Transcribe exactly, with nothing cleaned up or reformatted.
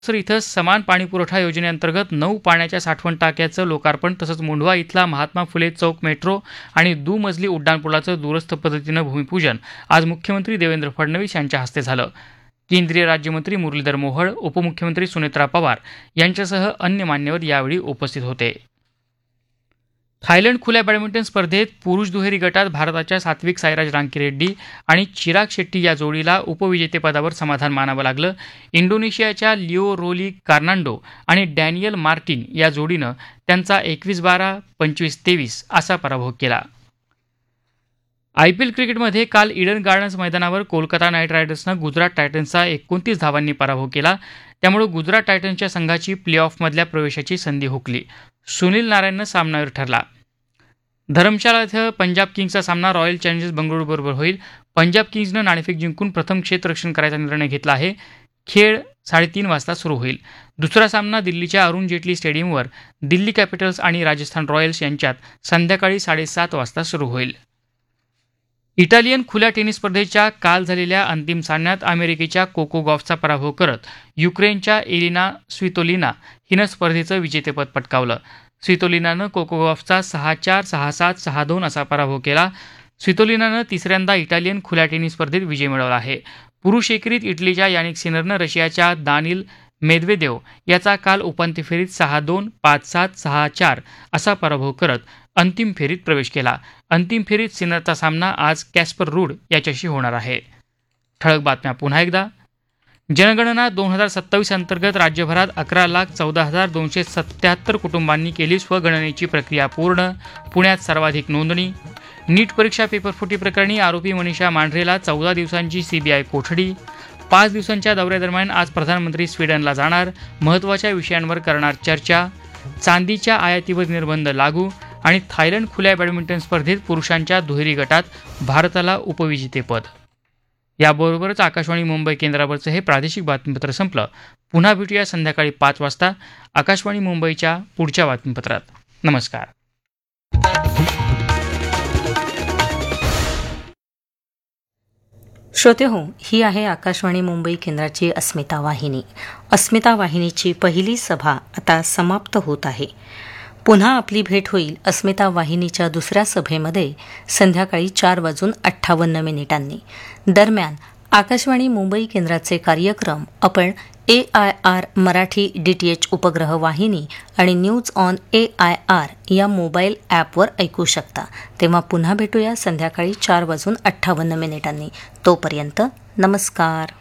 Sir इथं समान पाणीपुरवठा योजनेअंतर्गत नऊ पाण्याच्या साठवण टाक्याचं लोकार्पण तसंच मुंढवा इथला महात्मा फुले चौक मेट्रो आणि दुमजली उड्डाणपुलाचं दूरस्थ पद्धतीनं भूमिपूजन आज मुख्यमंत्री देवेंद्र फडणवीस यांच्या हस्ते झालं. केंद्रीय राज्यमंत्री मुरलीधर मोहोळ, उपमुख्यमंत्री सुनेत्रा पवार यांच्यासह अन्य मान्यवर यावेळी उपस्थित होते. थायलंड खुल्या बॅडमिंटन स्पर्धेत पुरुष दुहेरी गटात भारताच्या सात्विक साईराज रांकीरेड्डी आणि चिराग शेट्टी या जोडीला उपविजेतेपदावर समाधान मानावं लागलं. इंडोनेशियाच्या लिओ रोली कार्नांडो आणि डॅनियल मार्टिन या जोडीनं त्यांचा एकवीस बारा पंचवीस तेवीस असा पराभव केला. आयपीएल क्रिकेटमध्ये काल ईडन गार्डन्स मैदानावर कोलकाता नाईट रायडर्सनं गुजरात टायटन्सचा एकोणतीस धावांनी पराभव केला. त्यामुळे गुजरात टायटन्सच्या संघाची प्ले ऑफमधल्या प्रवेशाची संधी हुकली. सुनील नारायणनं सामनावीर ठरला. धरमशाला इथं पंजाब किंग्सचा सामना रॉयल चॅलेंजर्स बंगळुरूबरोबर होईल. पंजाब किंग्सनं नाणेफेक जिंकून प्रथम क्षेत्ररक्षण करायचा निर्णय घेतला आहे. खेळ साडेतीन वाजता सुरू होईल. दुसरा सामना दिल्लीच्या अरुण जेटली स्टेडियमवर दिल्ली कॅपिटल्स आणि राजस्थान रॉयल्स यांच्यात संध्याकाळी साडेसात वाजता सुरू होईल. इटालियन खुल्या टेनिस स्पर्धेच्या काल झालेल्या अंतिम सामन्यात अमेरिकेच्या कोको गॉफचा पराभव करत युक्रेनच्या एलिना स्वितोलिना हिनं स्पर्धेचं विजेतेपद पटकावलं. स्वितोलिनानं कोको गॉफचा सहा चार सहा सात सहा दोन असा पराभव केला. स्वितोलिनानं तिसऱ्यांदा इटालियन खुल्या टेनिस स्पर्धेत विजय मिळवला आहे. पुरुष एकेरीत इटलीच्या यानिक सिनरनं रशियाच्या दानिल मेदवेदेव याचा काल उपांत्य फेरीत सहा दोन पाच सात सहा चार असा पराभव करत अंतिम फेरीत प्रवेश केला. अंतिम फेरीत सिनरचा सामना आज कॅस्पर रूड याच्याशी होणार आहे. ठळक बातम्या पुन्हा एकदा. जनगणना दोन हजार सत्तावीस अंतर्गत राज्यभरात अकरा लाख चौदा हजार दोनशे सत्याहत्तर कुटुंबांनी केली स्वगणनेची प्रक्रिया पूर्ण. पुण्यात सर्वाधिक नोंदणी. नीट परीक्षा पेपरफुटी प्रकरणी आरोपी मनीषा मांढरेला चौदा दिवसांची सीबीआय कोठडी. पाच दिवसांच्या दौऱ्यादरम्यान आज प्रधानमंत्री स्वीडनला जाणार. महत्त्वाच्या विषयांवर करणार चर्चा. चांदीच्या आयातीवर निर्बंध लागू. आणि थायलंड खुल्या बॅडमिंटन स्पर्धेत पुरुषांच्या दुहेरी गटात भारताला उपविजेतेपद. याबरोबरच आकाशवाणी मुंबई केंद्रावरचं हे प्रादेशिक बातमीपत्र संपलं. पुन्हा भेटूया संध्याकाळी पाच वाजता आकाशवाणी मुंबईच्या पुढच्या बातमीपत्रात. नमस्कार. श्रोते हो, ही आहे आकाशवाणी मुंबई केंद्राची अस्मिता वाहिनी. अस्मिता वाहिनीची पहिली सभा आता समाप्त होत आहे. पुन्हा आपली भेट होईल अस्मिता वाहिनीच्या दुसऱ्या सभेमध्ये संध्याकाळी चार वाजून अठ्ठावन्न मिनिटांनी. दरम्यान आकाशवाणी मुंबई केंद्राचे कार्यक्रम आपण ए I R Marathi D T H उपग्रह वाहिनी आणि news on A I R या मोबाईल ॲपवर ऐकू शकता. तेव्हा पुन्हा भेटूया संध्याकाळी चार वाजून अठ्ठावन्न मिनिटांनी. तोपर्यंत नमस्कार.